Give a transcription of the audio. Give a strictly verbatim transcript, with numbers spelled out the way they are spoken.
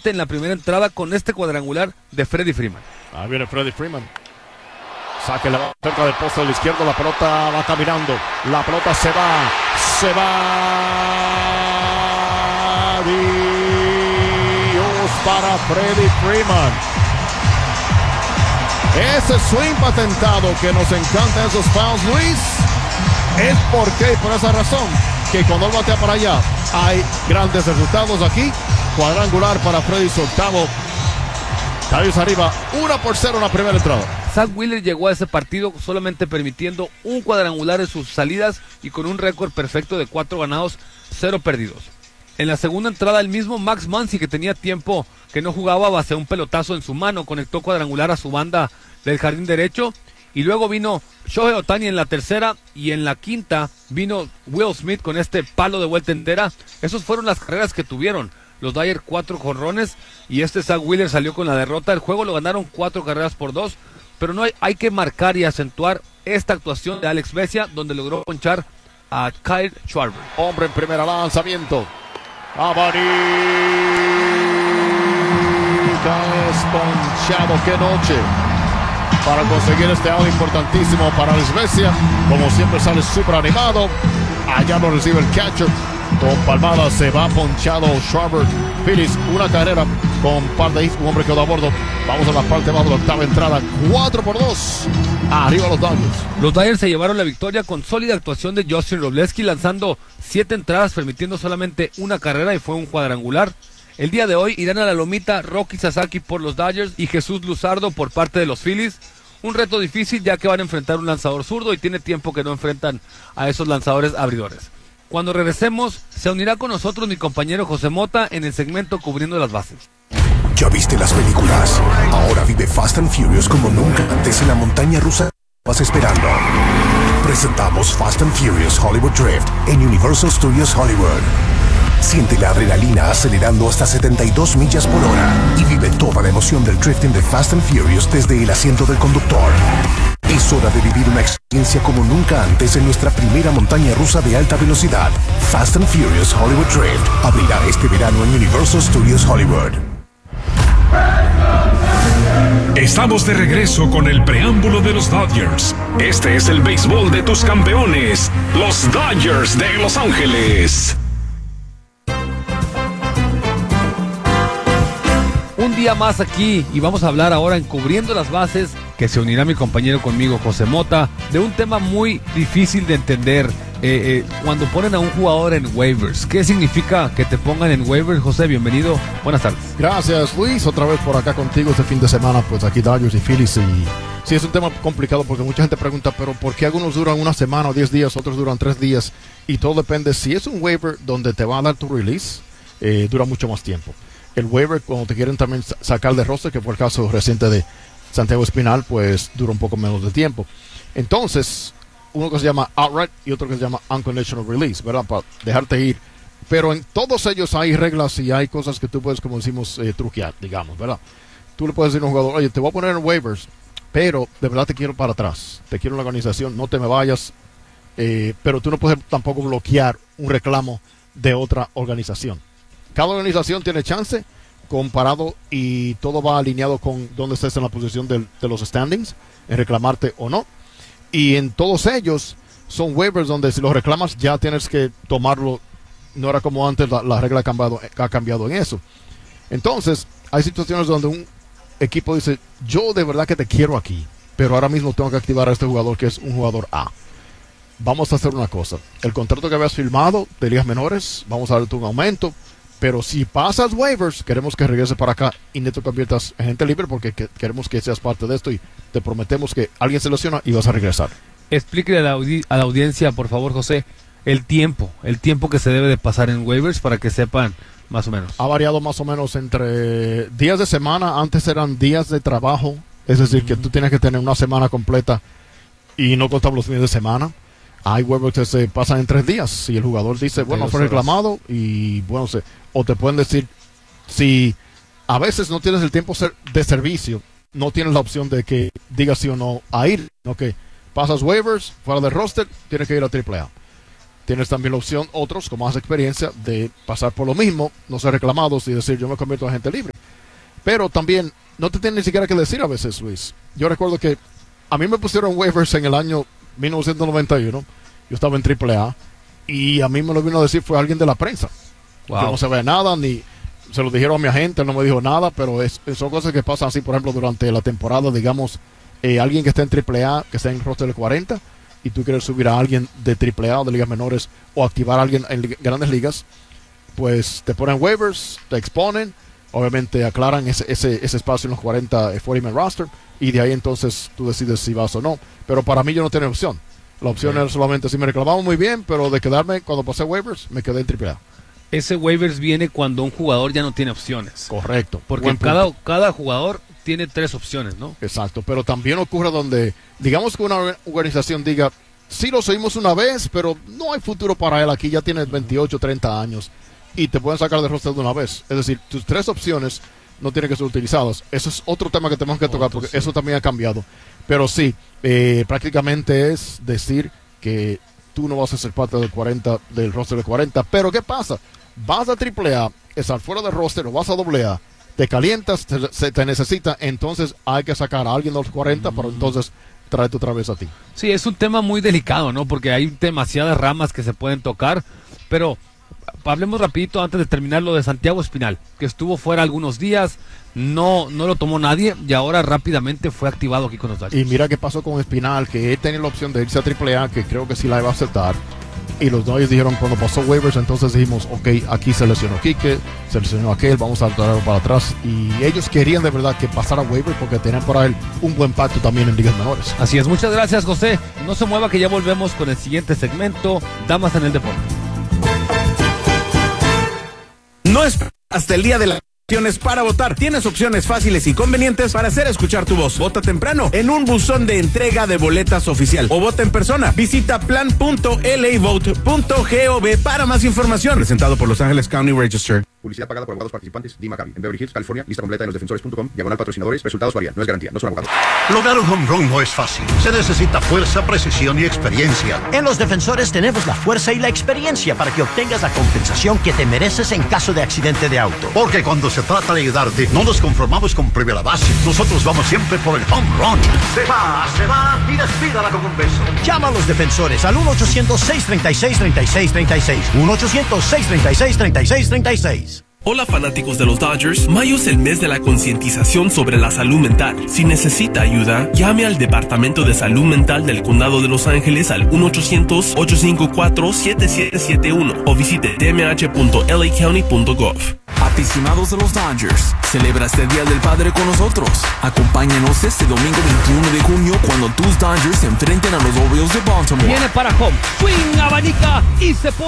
nuevamente en la primera entrada con este cuadrangular de Freddie Freeman. Ahí viene Freddie Freeman. Saque la cerca del poste de la izquierda, la pelota va caminando. La pelota se va, se va. Dios para Freddie Freeman. Ese swing patentado que nos encanta esos fouls, Luis, es porque, por esa razón, que cuando él batea para allá, hay grandes resultados aquí. Cuadrangular para Freddie, su octavo. Dodgers arriba, uno por cero en la primera entrada. Zach Wheeler llegó a ese partido solamente permitiendo un cuadrangular en sus salidas y con un récord perfecto de cuatro ganados, cero perdidos. En la segunda entrada, el mismo Max Muncy, que tenía tiempo que no jugaba, baseó un pelotazo en su mano, conectó cuadrangular a su banda del jardín derecho, y luego vino Shohei Ohtani en la tercera, y en la quinta vino Will Smith con este palo de vuelta entera. Esas fueron las carreras que tuvieron los Dodgers, cuatro jonrones, y este Zach Wheeler salió con la derrota. El juego lo ganaron cuatro carreras por dos, pero no hay, hay que marcar y acentuar esta actuación de Alex Vesia, donde logró ponchar a Kyle Schwarber. Hombre en primera, lanzamiento. Abanica es ponchado. ¡Qué noche! Para conseguir este out importantísimo para Alex Vesia. Como siempre sale súper animado. Allá lo recibe el catcher. Con palmada se va ponchado Schwarber. Phillies, una carrera con par de hits. Un hombre quedó a bordo. Vamos a la parte baja de la octava entrada. cuatro por dos. Arriba los Dodgers. Los Dodgers se llevaron la victoria con sólida actuación de Justin Robleski, lanzando siete entradas, permitiendo solamente una carrera, y fue un cuadrangular. El día de hoy irán a la lomita Rocky Sasaki por los Dodgers y Jesús Luzardo por parte de los Phillies. Un reto difícil, ya que van a enfrentar un lanzador zurdo y tiene tiempo que no enfrentan a esos lanzadores abridores. Cuando regresemos, se unirá con nosotros mi compañero José Mota en el segmento Cubriendo las Bases. ¿Ya viste las películas? Ahora vive Fast and Furious como nunca antes en la montaña rusa que vas esperando. Presentamos Fast and Furious Hollywood Drift en Universal Studios Hollywood. Siente la adrenalina acelerando hasta setenta y dos millas por hora y vive toda la emoción del drifting de Fast and Furious desde el asiento del conductor. Es hora de vivir una experiencia como nunca antes en nuestra primera montaña rusa de alta velocidad. Fast and Furious Hollywood Drift abrirá este verano en Universal Studios Hollywood. Estamos de regreso con el preámbulo de los Dodgers. Este es el béisbol de tus campeones, los Dodgers de Los Ángeles. Un día más aquí, y vamos a hablar ahora en Cubriendo las Bases, que se unirá mi compañero conmigo, José Mota, de un tema muy difícil de entender. Eh, eh, cuando ponen a un jugador en waivers, ¿qué significa que te pongan en waivers? José, bienvenido, buenas tardes. Gracias, Luis, otra vez por acá contigo este fin de semana, pues aquí Dodgers y Phillies. Y sí, es un tema complicado porque mucha gente pregunta, pero ¿por qué algunos duran una semana o diez días, otros duran tres días? Y todo depende. Si es un waiver donde te va a dar tu release, eh, dura mucho más tiempo. El waiver, cuando te quieren también sacar de roster, que fue el caso reciente de Santiago Espinal, pues dura un poco menos de tiempo. Entonces, uno que se llama outright y otro que se llama unconditional release, ¿verdad? Para dejarte ir. Pero en todos ellos hay reglas y hay cosas que tú puedes, como decimos, eh, truquear, digamos, ¿verdad? Tú le puedes decir a un jugador, oye, te voy a poner en waivers, pero de verdad te quiero para atrás. Te quiero en la organización, no te me vayas. Eh, pero tú no puedes tampoco bloquear un reclamo de otra organización. Cada organización tiene chance comparado y todo va alineado con dónde estés en la posición de, de los standings, en reclamarte o no. Y en todos ellos son waivers donde si los reclamas ya tienes que tomarlo. No era como antes, la, la regla ha cambiado, ha cambiado en eso. Entonces, hay situaciones donde un equipo dice, yo de verdad que te quiero aquí, pero ahora mismo tengo que activar a este jugador que es un jugador A. Vamos a hacer una cosa. El contrato que habías firmado de ligas menores, vamos a darte un aumento. Pero si pasas waivers, queremos que regrese para acá y no te conviertas en gente libre porque que, queremos que seas parte de esto y te prometemos que alguien se lesiona y vas a regresar. Explíquele a la, audi- a la audiencia, por favor, José, el tiempo, el tiempo que se debe de pasar en waivers para que sepan más o menos. Ha variado más o menos entre días de semana. Antes eran días de trabajo, es decir, mm-hmm. que tú tienes que tener una semana completa y no contamos los fines de semana. Hay waivers que se pasan en tres días. Si el jugador dice, bueno, fue reclamado y bueno, se, o te pueden decir, si a veces no tienes el tiempo de servicio, no tienes la opción de que digas sí o no a ir, ¿no? Que pasas waivers, fuera del roster, tienes que ir a triple A. Tienes también la opción, otros con más experiencia, de pasar por lo mismo, no ser reclamados y decir yo me convierto en agente libre. Pero también, no te tienen ni siquiera que decir a veces, Luis. Yo recuerdo que a mí me pusieron waivers en el año mil novecientos noventa y uno. Yo estaba en triple A. Y a mí me lo vino a decir fue alguien de la prensa. Wow. Que no se ve nada, ni se lo dijeron a mi agente, él no me dijo nada, pero es, son cosas que pasan así, por ejemplo, durante la temporada, digamos, eh, alguien que está en triple A, que está en roster de cuarenta, y tú quieres subir a alguien de triple A o de ligas menores, o activar a alguien en li- grandes ligas, pues te ponen waivers, te exponen, obviamente aclaran ese, ese, ese espacio en los cuarenta, eh, cuarenta man roster, y de ahí entonces tú decides si vas o no. Pero para mí yo no tenía opción. La opción era solamente, si me reclamaban muy bien, pero de quedarme, cuando pasé waivers, me quedé en triple A. Ese waivers viene cuando un jugador ya no tiene opciones. Correcto. Porque Buen cada, punto. cada jugador tiene tres opciones, ¿no? Exacto, pero también ocurre donde, digamos que una organización diga, sí lo seguimos una vez, pero no hay futuro para él aquí, ya tiene veintiocho, treinta años, y te pueden sacar de roster de una vez. Es decir, tus tres opciones no tienen que ser utilizadas. Eso es otro tema que tenemos que tocar, porque sí. eso también ha cambiado. Pero sí, eh, prácticamente es decir que tú no vas a ser parte del cuarenta, del roster de cuarenta. Pero ¿qué pasa? Vas a triple A, estás fuera del roster o vas a doble A, te calientas, te, se te necesita, entonces hay que sacar a alguien de los cuarenta para entonces traerte otra vez a ti. Sí, es un tema muy delicado, ¿no? Porque hay demasiadas ramas que se pueden tocar, pero hablemos rapidito antes de terminar lo de Santiago Espinal, que estuvo fuera algunos días, no, no lo tomó nadie y ahora rápidamente fue activado aquí con los Dodgers. Y mira qué pasó con Espinal, que él tenía la opción de irse a triple A, que creo que sí la iba a aceptar. Y los Dodgers dijeron, cuando pasó waivers, entonces dijimos, ok, aquí se lesionó Quique, se lesionó aquel, vamos a traerlo para atrás. Y ellos querían de verdad que pasara waivers porque tenían para él un buen pacto también en ligas menores. Así es, muchas gracias, José. No se mueva que ya volvemos con el siguiente segmento, Damas en el Deporte. No es hasta el día de la opciones para votar. Tienes opciones fáciles y convenientes para hacer escuchar tu voz. Vota temprano en un buzón de entrega de boletas oficial o vota en persona. Visita plan punto l a vote punto gov para más información. Presentado por Los Ángeles County Register. Publicidad pagada por abogados participantes. D. Maccabi. En Beverly Hills, California. Lista completa en losdefensores punto com. Diagonal patrocinadores. Resultados varían. No es garantía. No son abogados. Lograr un home run no es fácil. Se necesita fuerza, precisión y experiencia. En Los Defensores tenemos la fuerza y la experiencia para que obtengas la compensación que te mereces en caso de accidente de auto. Porque cuando se trata de ayudarte, no nos conformamos con primera base. Nosotros vamos siempre por el home run. Se va, se va y despídala con un beso. Llama a Los Defensores al uno ochocientos, seis treinta y seis, treinta y seis treinta y seis. uno ochocientos, seis treinta y seis, treinta y seis treinta y seis. Hola fanáticos de los Dodgers, mayo es el mes de la concientización sobre la salud mental. Si necesita ayuda, llame al Departamento de Salud Mental del Condado de Los Ángeles al uno ochocientos, ocho cinco cuatro, siete siete siete uno o visite d m h punto l a county punto gov. Aficionados de los Dodgers, celebra este Día del Padre con nosotros. Acompáñanos este domingo veintiuno de junio cuando tus Dodgers se enfrenten a los Orioles de Baltimore. Viene para home, swing, abanica y se pone